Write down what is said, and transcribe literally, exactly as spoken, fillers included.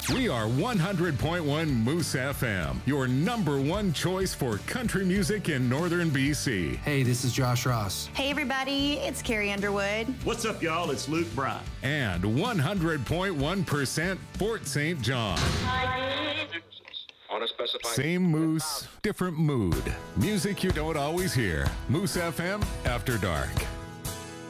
We are one hundred point one Moose F M, your number one choice for country music in northern B C. Hey, this is Josh Ross. Hey, everybody, it's Carrie Underwood. What's up, y'all? It's Luke Bryan. And one hundred point one percent Fort Saint John. On a specified Same Moose, different mood. Music you don't always hear. Moose F M After Dark.